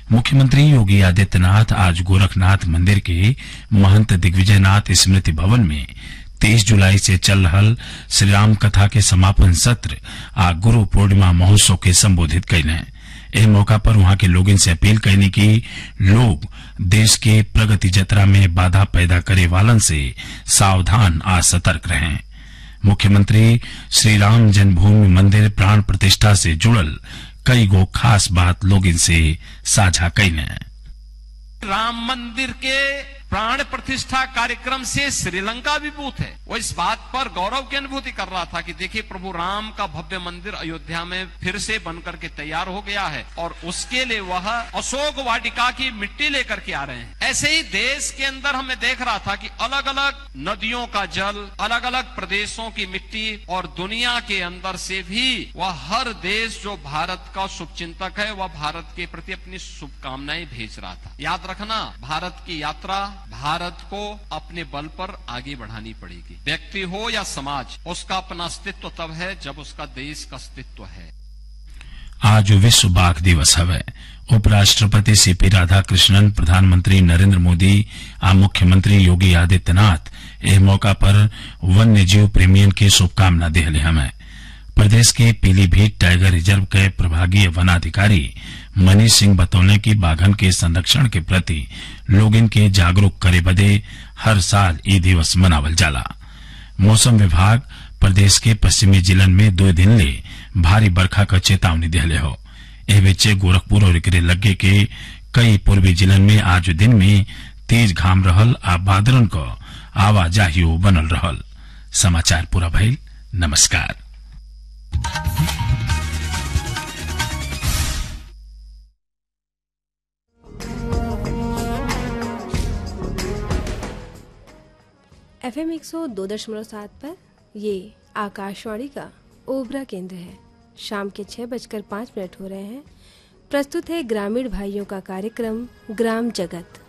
मुख्यमंत्री योगी आदित्यनाथ आज गोरखनाथ मंदिर के महंत दिग्विजयनाथ स्मृति भवन में 23 जुलाई से चल रहल श्री राम कथा के समापन सत्र आ गुरु पूर्णिमा महोत्सव के संबोधित कैले। एह मौका पर वहां के लोगन से अपील कैनी कि लोग देश के प्रगति यात्रा में बाधा पैदा करे वालन से सावधान आ सतर्क रहें। मुख्यमंत्री श्री राम जन्मभूमि मंदिर प्राण प्रतिष्ठा से जुड़ल कई गो खास बात लोगन से साझा कैले। राम मंदिर के प्राण प्रतिष्ठा कार्यक्रम से श्रीलंका विभूत है। वो इस बात पर गौरव की अनुभूति कर रहा था कि देखिए प्रभु राम का भव्य मंदिर अयोध्या में फिर से बनकर के तैयार हो गया है और उसके लिए वह अशोक वाटिका की मिट्टी लेकर के आ रहे हैं। ऐसे ही देश के अंदर हमें देख रहा था कि अलग अलग नदियों का जल, अलग अलग प्रदेशों की मिट्टी और दुनिया के अंदर से भी वह हर देश जो भारत का शुभचिंतक है वह भारत के प्रति अपनी शुभकामनाएं भेज रहा था। याद रखना, भारत की यात्रा भारत को अपने बल पर आगे बढ़ानी पड़ेगी। व्यक्ति हो या समाज, उसका अपना अस्तित्व तब है जब उसका देश का अस्तित्व है। आज विश्व बाघ दिवस है। उपराष्ट्रपति सीपी राधाकृष्णन, प्रधानमंत्री नरेंद्र मोदी आ मुख्यमंत्री योगी आदित्यनाथ एह मौका पर वन्य जीव प्रेमियन की शुभकामना दिहले हमें। प्रदेश के पीलीभीत टाइगर रिजर्व के प्रभागीय वनाधिकारी मनीष सिंह बतौले की बाघन के संरक्षण के प्रति लोगन के जागरूक करे बदे हर साल ये दिवस मनावल जाला। मौसम विभाग प्रदेश के पश्चिमी जिलन में 2 दिन ले भारी बरखा का चेतावनी दिले हो। एह बेचे गोरखपुर और एकरे लगे के कई पूर्वी जिलन में आज दिन में तेज घाम रहल आ बादरन क आवाजाहियो बनल रहल। समाचार पूरा भइल। नमस्कार। FM 102.7 पर ये आकाशवाणी का ओबरा केंद्र है। शाम के 6:05 हो रहे हैं। प्रस्तुत है ग्रामीण भाइयों का कार्यक्रम ग्राम जगत।